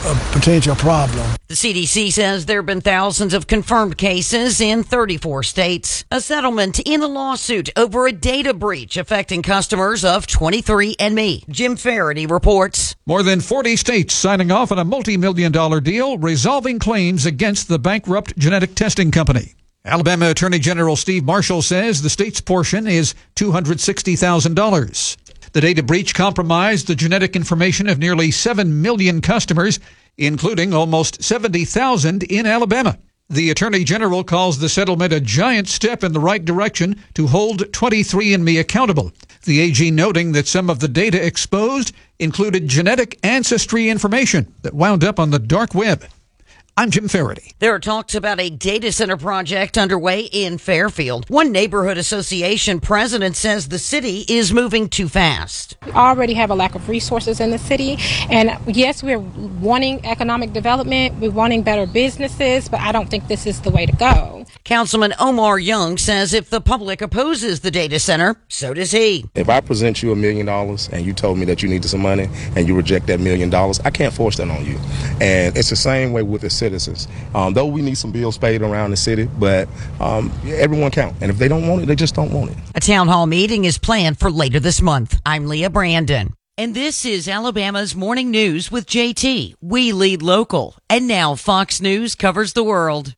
potential problem. The CDC says there have been thousands of confirmed cases in 34 states. A settlement in a lawsuit over a data breach affecting customers of 23andMe. Jim Faraday reports. More than 40 states signing off on a multi-million-dollar deal resolving claims against the bankrupt genetic testing company. Alabama Attorney General Steve Marshall says the state's portion is $260,000. The data breach compromised the genetic information of nearly 7 million customers, including almost 70,000 in Alabama. The Attorney General calls the settlement a giant step in the right direction to hold 23andMe accountable. The AG noting that some of the data exposed included genetic ancestry information that wound up on the dark web. I'm Jim Faraday. There are talks about a data center project underway in Fairfield. One neighborhood association president says the city is moving too fast. We already have a lack of resources in the city. And yes, we're wanting economic development. We're wanting better businesses, but I don't think this is the way to go. Councilman Omar Young says if the public opposes the data center, so does he. If I present you $1 million and you told me that you needed some money and you reject that $1 million, I can't force that on you. And it's the same way with the citizens. Though we need some bills paid around the city, but everyone counts. And if they don't want it, they just don't want it. A town hall meeting is planned for later this month. I'm Leah Brandon. And this is Alabama's Morning News with JT. We lead local. And now Fox News covers the world.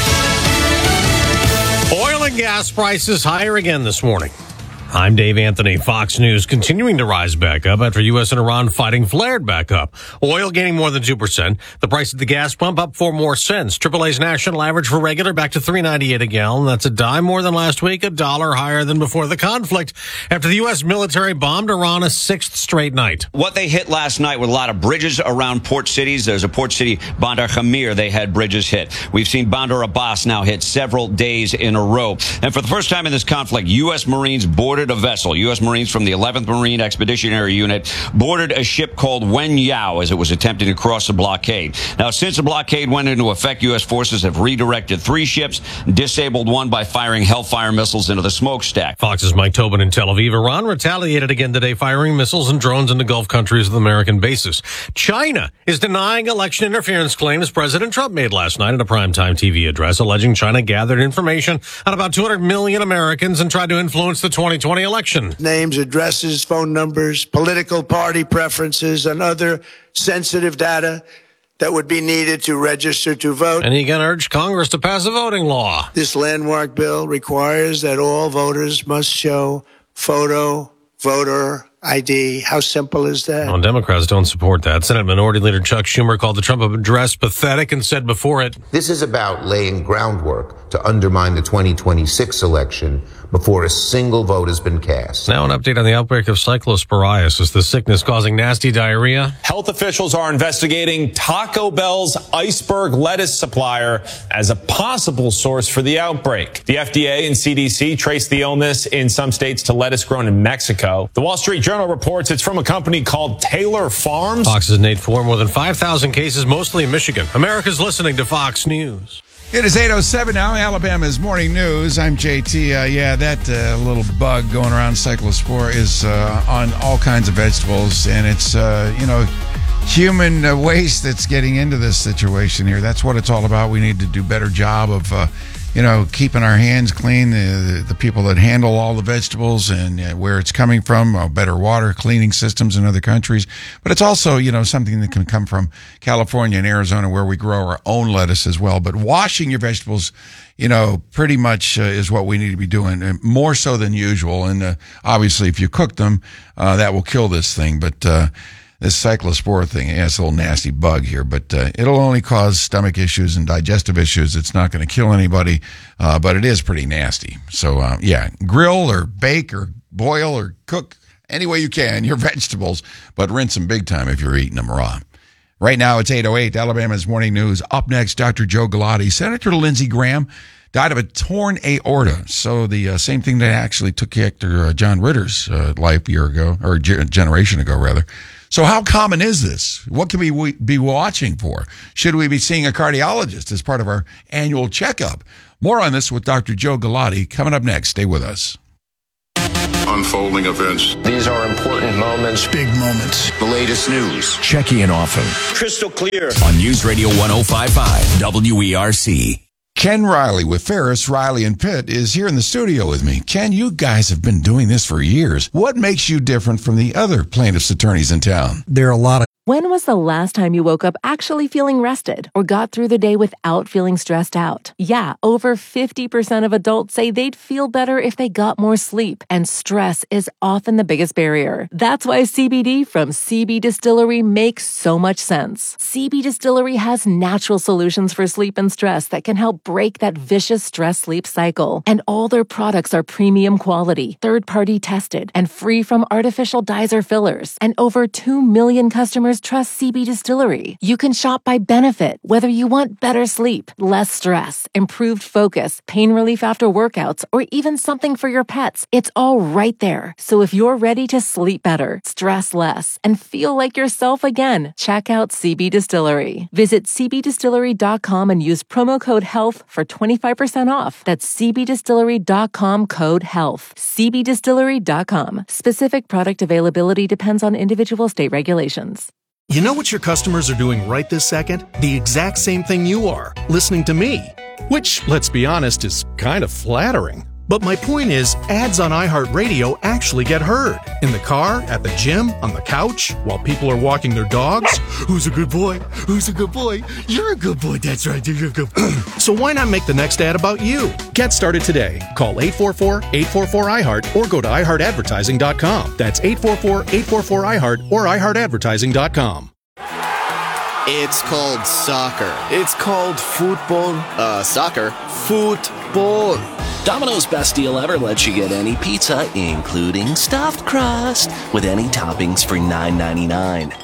Oil and gas prices higher again this morning. I'm Dave Anthony. Fox News continuing to rise back up after U.S. and Iran fighting flared back up. Oil gaining more than 2%. The price at the gas pump up 4 more cents. AAA's national average for regular back to $3.98 a gallon. That's a dime more than last week, $1 higher than before the conflict. After the U.S. military bombed Iran a 6th straight night. What they hit last night with a lot of bridges around port cities. There's a port city, Bandar Khamir, they had bridges hit. We've seen Bandar Abbas now hit several days in a row. And for the first time in this conflict, U.S. Marines boarded a vessel. U.S. Marines from the 11th Marine Expeditionary Unit boarded a ship called Wen Yao as it was attempting to cross the blockade. Now, since the blockade went into effect, U.S. forces have redirected 3 ships, disabled 1 by firing Hellfire missiles into the smokestack. Fox's Mike Tobin in Tel Aviv. Iran retaliated again today, firing missiles and drones into Gulf countries with American bases. China is denying election interference claims President Trump made last night in a primetime TV address, alleging China gathered information on about 200 million Americans and tried to influence the 2020 election. Names, addresses, phone numbers, political party preferences, and other sensitive data that would be needed to register to vote. And he again urged Congress to pass a voting law. This landmark bill requires that all voters must show photo, voter ID. How simple is that? Well, Democrats don't support that. Senate Minority Leader Chuck Schumer called the Trump address pathetic and said before it, "This is about laying groundwork to undermine the 2026 election before a single vote has been cast." Now an update on the outbreak of cyclosporiasis, the sickness causing nasty diarrhea. Health officials are investigating Taco Bell's iceberg lettuce supplier as a possible source for the outbreak. The FDA and CDC traced the illness in some states to lettuce grown in Mexico. The Wall Street Journal reports it's from a company called Taylor Farms. Fox's Nate Fuller, more than 5,000 cases, mostly in Michigan. America's listening to Fox News. It is 8:07 now, Alabama's Morning News. I'm JT. That little bug going around, cyclospora, is on all kinds of vegetables, and it's, human waste that's getting into this situation here. That's what it's all about. We need to do a better job of, keeping our hands clean, the people that handle all the vegetables and where it's coming from, better water cleaning systems in other countries. But it's also, something that can come from California and Arizona where we grow our own lettuce as well. But washing your vegetables, pretty much is what we need to be doing, more so than usual. And obviously, if you cook them, that will kill this thing. But this cyclospora thing, it's a little nasty bug here, but it'll only cause stomach issues and digestive issues. It's not going to kill anybody, but it is pretty nasty. So, grill or bake or boil or cook any way you can your vegetables, but rinse them big time if you're eating them raw. Right now, it's 8:08, Alabama's Morning News. Up next, Dr. Joe Galati. Senator Lindsey Graham died of a torn aorta. So the same thing that actually took Dr. John Ritter's life a year ago, or a generation ago, rather. So how common is this? What can we be watching for? Should we be seeing a cardiologist as part of our annual checkup? More on this with Dr. Joe Galati coming up next. Stay with us. unfolding events. These are important moments. Big moments. The latest news. Checking in often. Crystal clear. On News Radio 105.5 WERC. Ken Riley with Ferris, Riley, and Pitt is here in the studio with me. Ken, you guys have been doing this for years. What makes you different from the other plaintiffs' attorneys in town? There are a lot of... When was the last time you woke up actually feeling rested or got through the day without feeling stressed out? Yeah, over 50% of adults say they'd feel better if they got more sleep, and stress is often the biggest barrier. That's why CBD from CB Distillery makes so much sense. CB Distillery has natural solutions for sleep and stress that can help break that vicious stress-sleep cycle. And all their products are premium quality, third-party tested, and free from artificial dyes or fillers. And over 2 million customers trust CB Distillery. You can shop by benefit, whether you want better sleep, less stress, improved focus, pain relief after workouts, or even something for your pets. It's all right there. So if you're ready to sleep better, stress less, and feel like yourself again, check out CB Distillery. Visit cbdistillery.com and use promo code HEALTH for 25% off. That's cbdistillery.com code HEALTH. cbdistillery.com. Specific product availability depends on individual state regulations. You know what your customers are doing right this second? The exact same thing you are, listening to me. Which, let's be honest, is kind of flattering. But my point is, ads on iHeartRadio actually get heard. In the car, at the gym, on the couch, while people are walking their dogs. Who's a good boy? Who's a good boy? You're a good boy, that's right, you're a good boy. So why not make the next ad about you? Get started today. Call 844-844-iHeart or go to iHeartAdvertising.com. That's 844-844-iHeart or iHeartAdvertising.com. It's called soccer. It's called football. Soccer. Football. Domino's best deal ever lets you get any pizza, including stuffed crust, with any toppings for $9.99.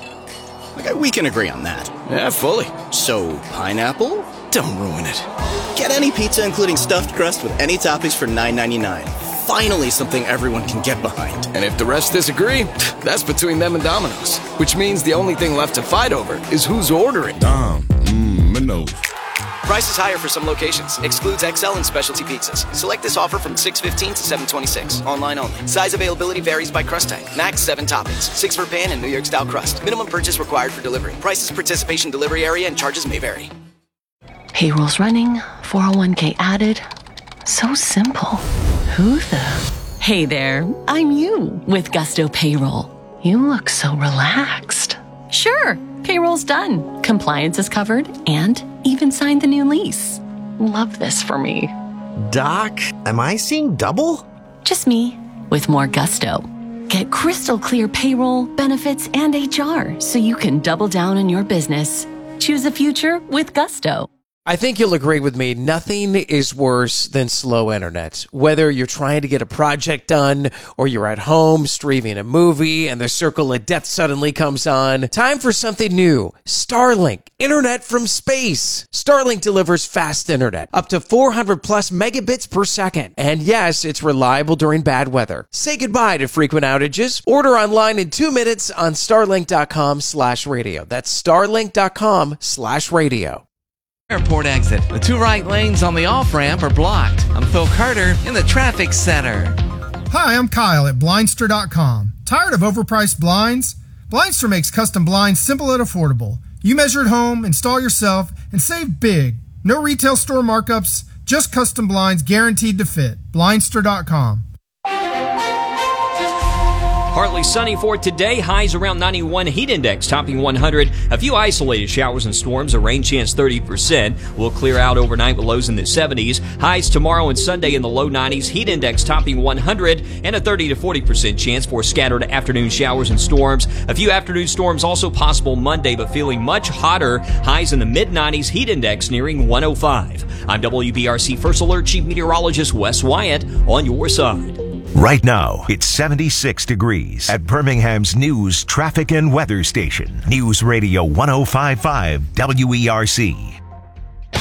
Okay, we can agree on that. Yeah, fully. So, pineapple? Don't ruin it. Get any pizza, including stuffed crust, with any toppings for $9.99. Finally, something everyone can get behind. And if the rest disagree, that's between them and Domino's. Which means the only thing left to fight over is who's ordering. Domino's. Price is higher for some locations. Excludes XL and specialty pizzas. Select this offer from $6.15 to $7.26. Online only. Size availability varies by crust type. Max 7 toppings. 6 for pan and New York style crust. Minimum purchase required for delivery. Prices, participation, delivery area, and charges may vary. Payroll's running. 401k added. So simple. Who the? Hey there. I'm you with Gusto Payroll. You look so relaxed. Sure. Payroll's done. Compliance is covered and even signed the new lease. Love this for me. Doc, am I seeing double? Just me with more gusto. Get crystal clear payroll, benefits, and HR so you can double down on your business. Choose a future with Gusto. I think you'll agree with me, nothing is worse than slow internet. Whether you're trying to get a project done or you're at home streaming a movie and the circle of death suddenly comes on, time for something new. Starlink, internet from space. Starlink delivers fast internet, up to 400 plus megabits per second. And yes, it's reliable during bad weather. Say goodbye to frequent outages. Order online in 2 minutes on starlink.com/radio. That's starlink.com/radio. Airport exit. The 2 right lanes on the off-ramp are blocked. I'm Phil Carter in the traffic center. Hi, I'm Kyle at Blindster.com. Tired of overpriced blinds? Blindster makes custom blinds simple and affordable. You measure at home, install yourself, and save big. No retail store markups, just custom blinds guaranteed to fit. Blindster.com. Partly sunny for today. Highs around 91. Heat index topping 100. A few isolated showers and storms. A rain chance 30%. Will clear out overnight with lows in the 70s. Highs tomorrow and Sunday in the low 90s. Heat index topping 100. And a 30 to 40% chance for scattered afternoon showers and storms. A few afternoon storms also possible Monday, but feeling much hotter. Highs in the mid-90s. Heat index nearing 105. I'm WBRC First Alert Chief Meteorologist Wes Wyatt on your side. Right now, it's 76 degrees at Birmingham's news, traffic, and weather station. News Radio 105.5 WERC.